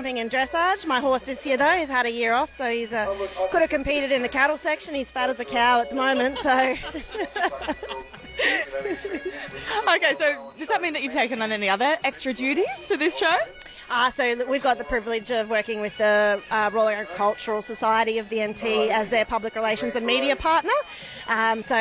jumping and dressage. My horse this year, though, he's had a year off, so he's could have competed in the cattle section. He's fat as a cow at the moment, so... Okay, so does that mean that you've taken on any other extra duties for this show? So we've got the privilege of working with the Royal Agricultural Society of the NT as their public relations and media partner. So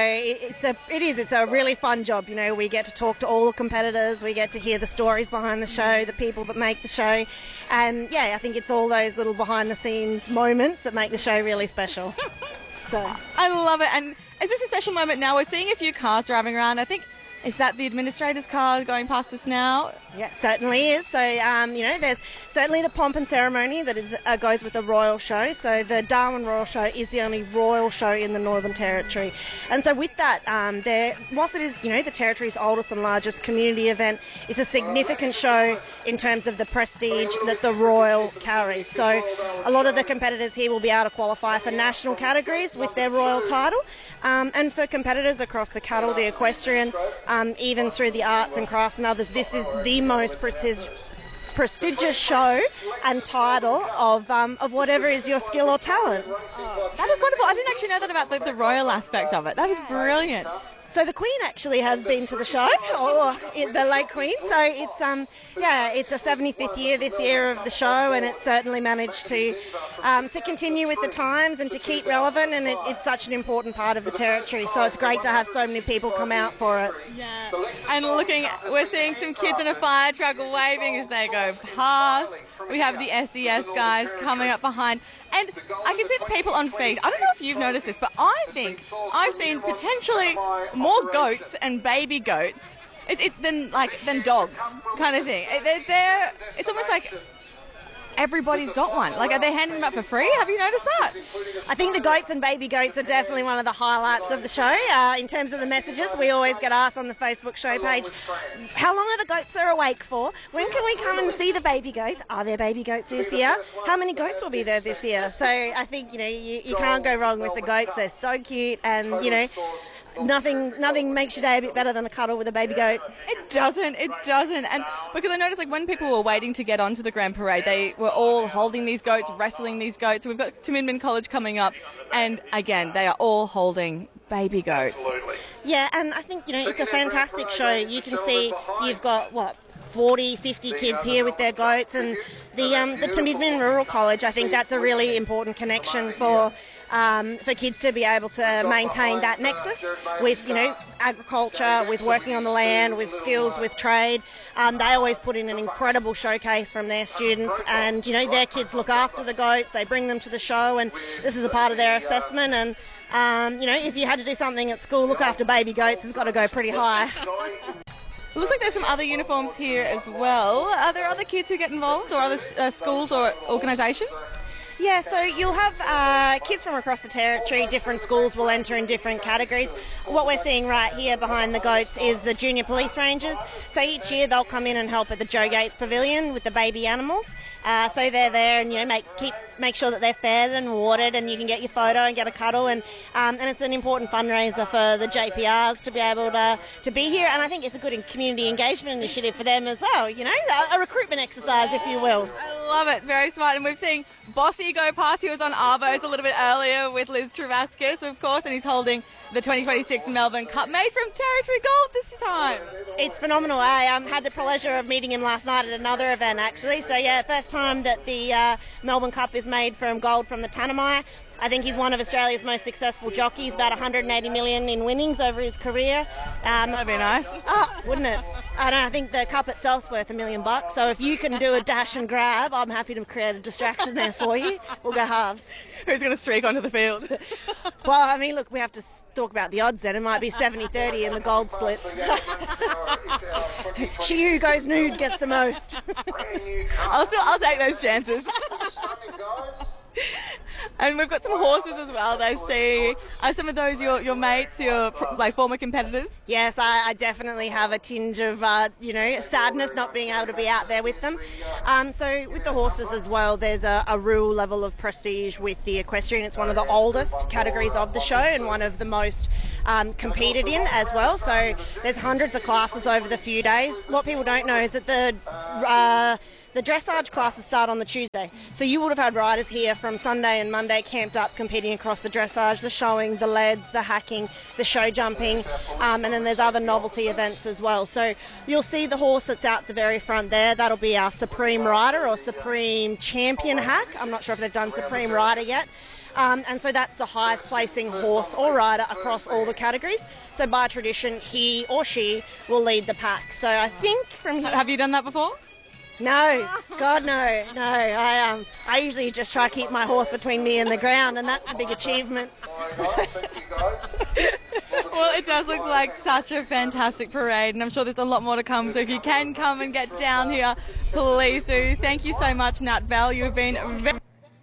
it's a really fun job. You know, we get to talk to all the competitors, we get to hear the stories behind the show, the people that make the show, and yeah, I think it's all those little behind the scenes moments that make the show really special. So I love it. And is this a special moment now? We're seeing a few cars driving around. I think, is that the administrator's car going past us now? Yeah, certainly is. So, you know, there's certainly the pomp and ceremony that is goes with the Royal Show. So the Darwin Royal Show is the only Royal Show in the Northern Territory. And so with that, whilst it is, you know, the Territory's oldest and largest community event, it's a significant show in terms of the prestige that the Royal carries. So a lot of the competitors here will be able to qualify for national categories with their Royal title. And for competitors across the cattle, the equestrian, even through the arts and crafts and others, this is the most prestigious show and title of whatever is your skill or talent. That is wonderful. I didn't actually know that about the royal aspect of it. That is brilliant. So the Queen actually has been to the show, or the late Queen. So it's it's a 75th year this year of the show, and it's certainly managed to continue with the times and to keep relevant. And it's such an important part of the Territory. So it's great to have so many people come out for it. Yeah, and we're seeing some kids in a fire truck waving as they go past. We have the SES guys coming up behind. And I can see the people on feet. I don't know if you've noticed this, but I think I've seen potentially more goats and baby goats than dogs, kind of thing. It's almost like everybody's got one. Like, are they handing them out for free? Have you noticed that? I think the goats and baby goats are definitely one of the highlights of the show. In terms of the messages, we always get asked on the Facebook show page, how long are the goats awake for? When can we come and see the baby goats? Are there baby goats this year? How many goats will be there this year? So I think, you know, you can't go wrong with the goats. They're so cute, and, you know, nothing makes your day a bit better than a cuddle with a baby goat. It doesn't. And because I noticed, like, when people were waiting to get onto the Grand Parade, they were all holding these goats, wrestling these goats. So we've got Timidman College coming up, and again, they are all holding baby goats. Yeah, and I think, you know, it's a fantastic show. You can see you've got, 40, 50 kids here with their goats, and the Timidman Rural College, I think that's a really important connection for kids to be able to maintain that nexus with, you know, agriculture, with working on the land, with skills, with trade. They always put in an incredible showcase from their students, and, you know, their kids look after the goats, they bring them to the show, and this is a part of their assessment. And, you know, if you had to do something at school, look after baby goats has got to go pretty high. It looks like there's some other uniforms here as well. Are there other kids who get involved, or other schools or organisations? Yeah, so you'll have kids from across the Territory. Different schools will enter in different categories. What we're seeing right here behind the goats is the Junior Police Rangers. So each year they'll come in and help at the Joe Gates Pavilion with the baby animals. So they're there and, you know, make sure that they're fed and watered, and you can get your photo and get a cuddle, and it's an important fundraiser for the JPRs to be able to be here, and I think it's a good community engagement initiative for them as well, you know, a recruitment exercise, if you will. I love it, very smart. And we've seen Bossy go past. He was on Arvos a little bit earlier with Liz Travaskis, of course, and he's holding the 2026 Melbourne Cup, made from Territory gold this time. It's phenomenal. I had the pleasure of meeting him last night at another event, actually. So yeah, first time that the Melbourne Cup is made from gold from the Tanami. I think he's one of Australia's most successful jockeys, about 180 million in winnings over his career. That'd be nice. Oh, wouldn't it? I think the cup itself's worth $1 million. So if you can do a dash and grab, I'm happy to create a distraction there for you. We'll go halves. Who's going to streak onto the field? Well, I mean, look, we have to talk about the odds then. It might be 70-30 in the gold split. She who goes nude gets the most. I'll take those chances. And we've got some horses as well. They see, are some of those your mates, your like former competitors? Yes, I definitely have a tinge of sadness not being able to be out there with them. So with the horses as well, there's a real level of prestige with the equestrian. It's one of the oldest categories of the show and one of the most competed in as well. So there's hundreds of classes over the few days. What people don't know is that the The dressage classes start on the Tuesday. So you would have had riders here from Sunday and Monday camped up competing across the dressage, the showing, the leads, the hacking, the show jumping, and then there's other novelty events as well. So you'll see the horse that's out the very front there. That'll be our Supreme Rider or Supreme Champion hack. I'm not sure if they've done Supreme Rider yet. And so that's the highest placing horse or rider across all the categories. So by tradition, he or she will lead the pack. So I think from here... Have you done that before? No, God, no. I usually just try to keep my horse between me and the ground, and that's a big achievement. Well, it does look like such a fantastic parade, and I'm sure there's a lot more to come. So if you can come and get down here, please do. Thank you so much, Nat Bell. You have been very...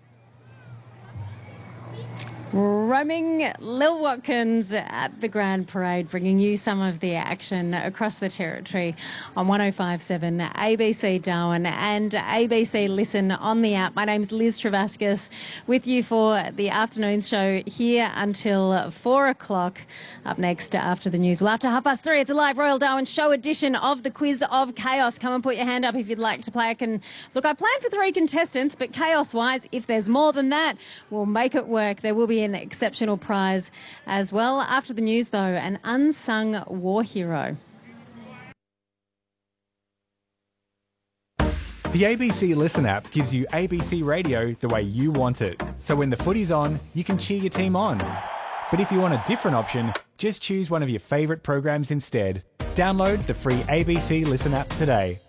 Roaming Lil Watkins at the Grand Parade, bringing you some of the action across the territory on 105.7 ABC Darwin and ABC Listen on the app. My name's Liz Travascus with you for the afternoon show here until 4 o'clock. Up next after the news, well, after 3:30, it's a live Royal Darwin show edition of the Quiz of Chaos. Come and put your hand up if you'd like to play. I planned for 3 contestants, but chaos-wise, if there's more than that, we'll make it work. There will be an exceptional prize as well. After the news, though, an unsung war hero. The ABC Listen app gives you ABC radio the way you want it. So when the footy's on, you can cheer your team on. But if you want a different option, just choose one of your favourite programs instead. Download the free ABC Listen app today.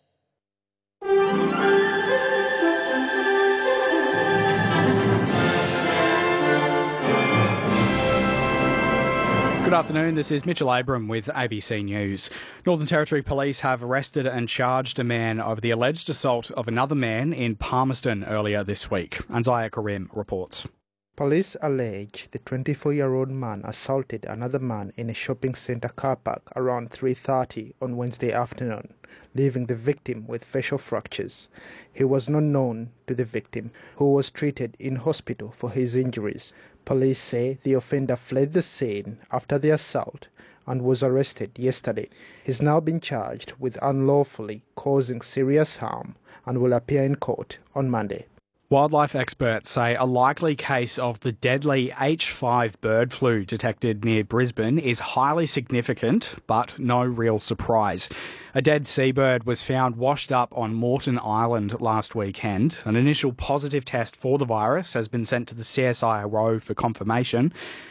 Good afternoon, this is Mitchell Abram with ABC News. Northern Territory Police have arrested and charged a man over the alleged assault of another man in Palmerston earlier this week. Anzaya Karim reports. Police allege the 24-year-old man assaulted another man in a shopping centre car park around 3:30 on Wednesday afternoon, leaving the victim with facial fractures. He was not known to the victim, who was treated in hospital for his injuries. Police say the offender fled the scene after the assault and was arrested yesterday. He's now been charged with unlawfully causing serious harm and will appear in court on Monday. Wildlife experts say a likely case of the deadly H5 bird flu detected near Brisbane is highly significant, but no real surprise. A dead seabird was found washed up on Moreton Island last weekend. An initial positive test for the virus has been sent to the CSIRO for confirmation.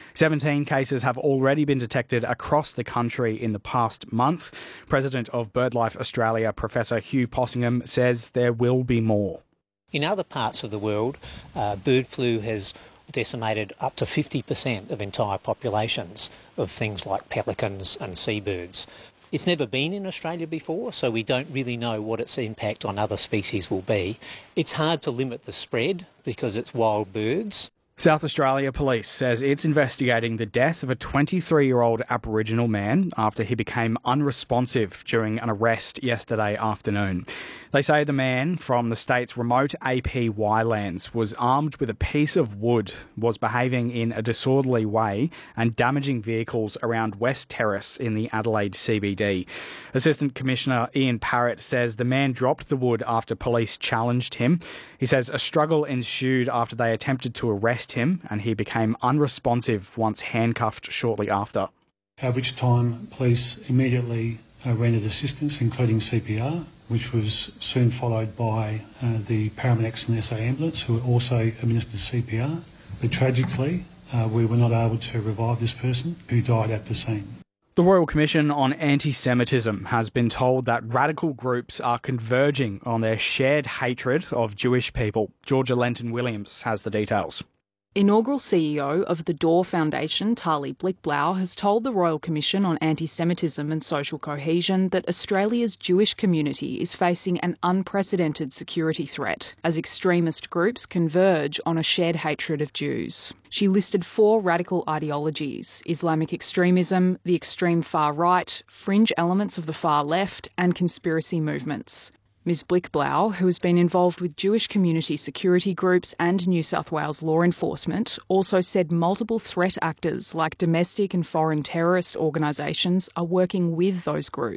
17 cases have already been detected across the country in the past month. President of BirdLife Australia, Professor Hugh Possingham, says there will be more. In other parts of the world, bird flu has decimated up to 50% of entire populations of things like pelicans and seabirds. It's never been in Australia before, so we don't really know what its impact on other species will be. It's hard to limit the spread because it's wild birds. South Australia Police says it's investigating the death of a 23-year-old Aboriginal man after he became unresponsive during an arrest yesterday afternoon. They say the man from the state's remote APY lands was armed with a piece of wood, was behaving in a disorderly way and damaging vehicles around West Terrace in the Adelaide CBD. Assistant Commissioner Ian Parrott says the man dropped the wood after police challenged him. He says a struggle ensued after they attempted to arrest him and he became unresponsive once handcuffed shortly after. At which time police immediately rendered assistance, including CPR, which was soon followed by the paramedics and SA ambulance, who also administered CPR. But tragically, we were not able to revive this person, who died at the scene. The Royal Commission on Anti-Semitism has been told that radical groups are converging on their shared hatred of Jewish people. Georgia Lenton-Williams has the details. Inaugural CEO of the Door Foundation, Tali Blickblau, has told the Royal Commission on Anti-Semitism and Social Cohesion that Australia's Jewish community is facing an unprecedented security threat as extremist groups converge on a shared hatred of Jews. She listed 4 radical ideologies: Islamic extremism, the extreme far right, fringe elements of the far left, and conspiracy movements. Ms Blickblau, who has been involved with Jewish community security groups and New South Wales law enforcement, also said multiple threat actors like domestic and foreign terrorist organisations are working with those groups.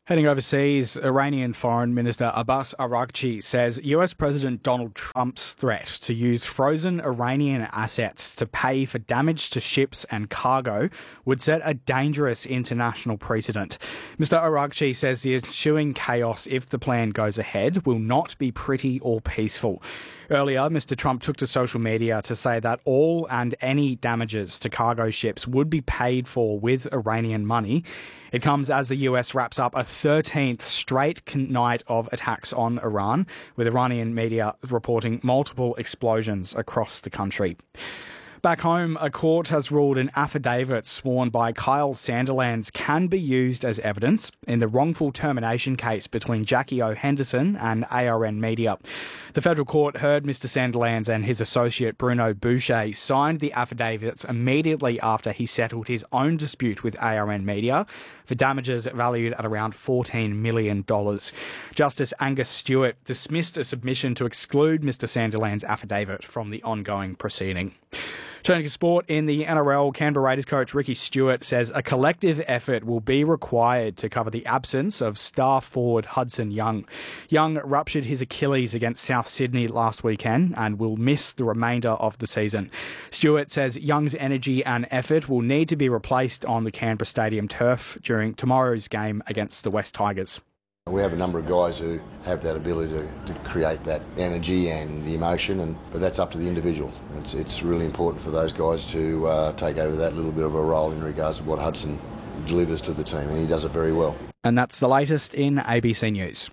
Heading overseas, Iranian Foreign Minister Abbas Araghchi says US President Donald Trump's threat to use frozen Iranian assets to pay for damage to ships and cargo would set a dangerous international precedent. Mr. Araghchi says the ensuing chaos, if the plan goes ahead, will not be pretty or peaceful. Earlier, Mr. Trump took to social media to say that all and any damages to cargo ships would be paid for with Iranian money. It comes as the US wraps up a 13th straight night of attacks on Iran, with Iranian media reporting multiple explosions across the country. Back home, a court has ruled an affidavit sworn by Kyle Sandilands can be used as evidence in the wrongful termination case between Jackie O. Henderson and ARN Media. The federal court heard Mr. Sandilands and his associate Bruno Boucher signed the affidavits immediately after he settled his own dispute with ARN Media for damages valued at around $14 million. Justice Angus Stewart dismissed a submission to exclude Mr. Sandilands' affidavit from the ongoing proceeding. Turning to sport, in the NRL, Canberra Raiders coach Ricky Stewart says a collective effort will be required to cover the absence of star forward Hudson Young. Young ruptured his Achilles against South Sydney last weekend and will miss the remainder of the season. Stewart says Young's energy and effort will need to be replaced on the Canberra Stadium turf during tomorrow's game against the West Tigers. We have a number of guys who have that ability to create that energy and the emotion, but that's up to the individual. It's really important for those guys to take over that little bit of a role in regards to what Hudson delivers to the team, and he does it very well. And that's the latest in ABC News.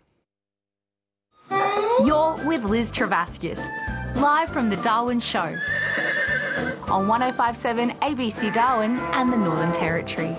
You're with Liz Travaskis, live from the Darwin Show on 105.7 ABC Darwin and the Northern Territory.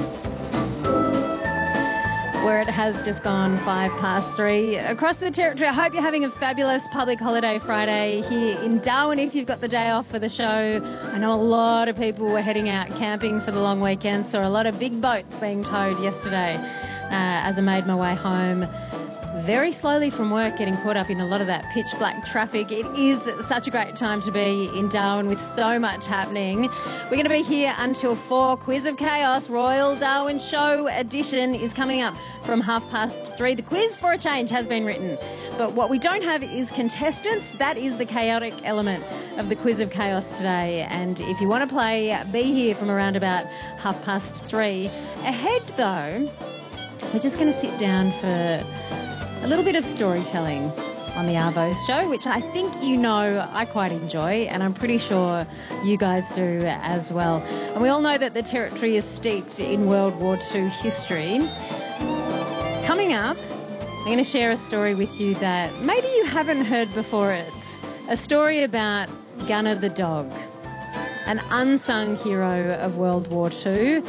Where it has just gone 3:05 across the Territory. I hope you're having a fabulous public holiday Friday here in Darwin if you've got the day off for the show. I know a lot of people were heading out camping for the long weekend, saw a lot of big boats being towed yesterday as I made my way home. Very slowly from work, getting caught up in a lot of that pitch black traffic. It is such a great time to be in Darwin with so much happening. We're going to be here until 4. Quiz of Chaos, Royal Darwin Show edition is coming up from 3:30. The quiz for a change has been written, but what we don't have is contestants. That is the chaotic element of the Quiz of Chaos today. And if you want to play, be here from around about 3:30. Ahead though, we're just going to sit down for a little bit of storytelling on the Arvos show, which I think you know I quite enjoy, and I'm pretty sure you guys do as well. And we all know that the Territory is steeped in World War II history. Coming up, I'm going to share a story with you that maybe you haven't heard before. It's a story about Gunner the dog, an unsung hero of World War II,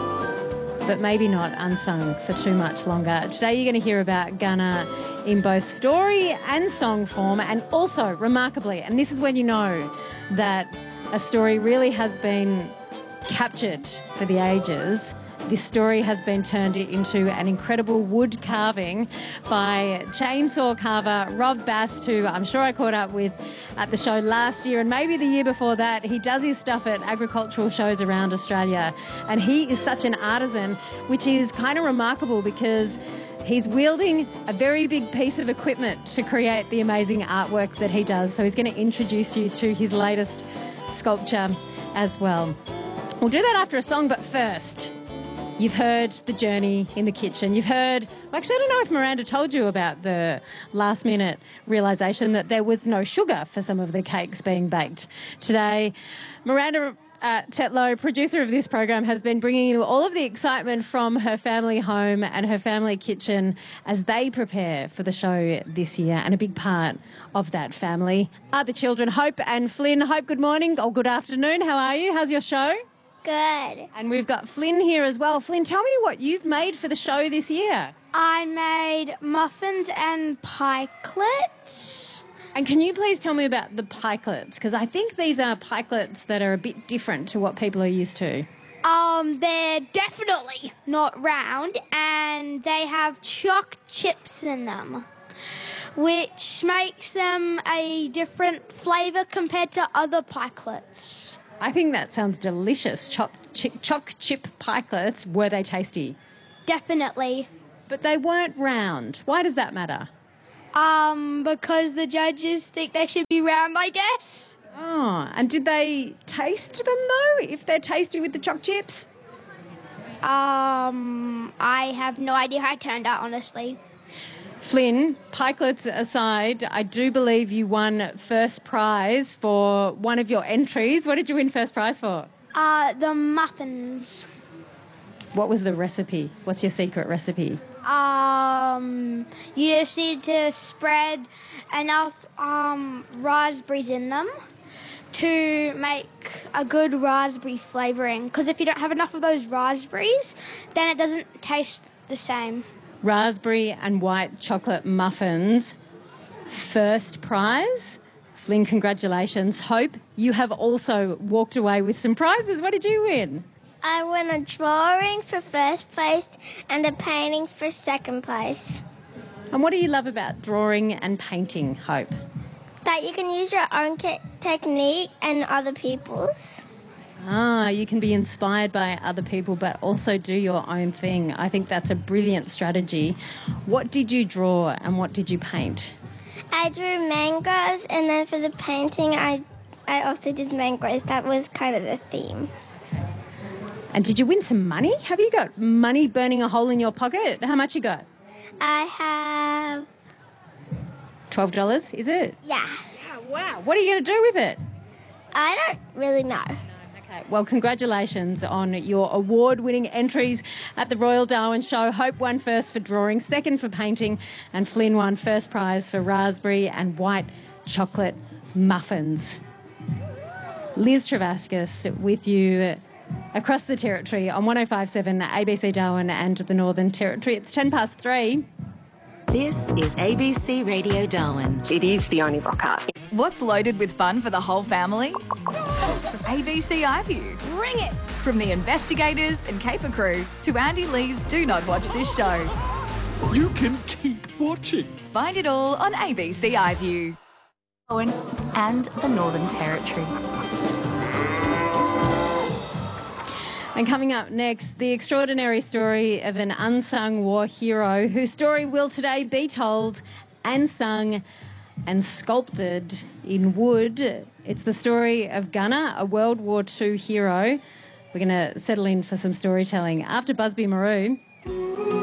but maybe not unsung for too much longer. Today you're going to hear about Gunner in both story and song form, and also, remarkably, and this is when you know that a story really has been captured for the ages, this story has been turned into an incredible wood carving by chainsaw carver Rob Bast, who I'm sure I caught up with at the show last year and maybe the year before that. He does his stuff at agricultural shows around Australia, and he is such an artisan, which is kind of remarkable because he's wielding a very big piece of equipment to create the amazing artwork that he does. So he's going to introduce you to his latest sculpture as well. We'll do that after a song, but first, you've heard the journey in the kitchen. You've heard, actually, I don't know if Miranda told you about the last minute realisation that there was no sugar for some of the cakes being baked today. Miranda Tetlow, producer of this program, has been bringing you all of the excitement from her family home and her family kitchen as they prepare for the show this year. And a big part of that family are the children, Hope and Flynn. Hope, good morning, or good afternoon. How are you? How's your show? Good. And we've got Flynn here as well. Flynn, tell me what you've made for the show this year. I made muffins and pikelets. And can you please tell me about the pikelets? Because I think these are pikelets that are a bit different to what people are used to. They're definitely not round, and they have choc chips in them, which makes them a different flavour compared to other pikelets. I think that sounds delicious. Choc chip pikelets. Were they tasty? Definitely. but they weren't round. Why does that matter? Because the judges think they should be round, I guess. Oh, and did they taste them though, if they're tasty with the choc chips? I have no idea how it turned out, honestly. Flynn, pikelets aside, I do believe you won first prize for one of your entries. What did you win first prize for? The muffins. What was the recipe? What's your secret recipe? You just need to spread enough raspberries in them to make a good raspberry flavouring. Because if you don't have enough of those raspberries, then it doesn't taste the same. Raspberry and white chocolate muffins. First prize. Flynn, congratulations. Hope, you have also walked away with some prizes. What did you win? I won a drawing for first place and a painting for second place. And what do you love about drawing and painting, Hope? That you can use your own technique and other people's. You can be inspired by other people but also do your own thing. I think that's a brilliant strategy. What did you draw and what did you paint? I drew mangoes, and then for the painting I also did mangoes. That was kind of the theme. And did you win some money? Have you got money burning a hole in your pocket? How much you got? I have... $12, is it? Yeah. Wow. What are you going to do with it? I don't really know. Okay. Well, congratulations on your award-winning entries at the Royal Darwin Show. Hope won first for drawing, second for painting, and Flynn won first prize for raspberry and white chocolate muffins. Liz Travaskis with you across the Territory on 105.7 ABC Darwin and the Northern Territory. It's 3:10. This is ABC Radio Darwin. It is the only rock art. What's loaded with fun for the whole family? ABC iView. Bring it! From the investigators and caper crew to Andy Lee's Do Not Watch This Show. You can keep watching. Find it all on ABC iView. And the Northern Territory. And coming up next, the extraordinary story of an unsung war hero whose story will today be told and sung and sculpted in wood. It's the story of Gunner, a World War II hero. We're going to settle in for some storytelling after Busby Marou.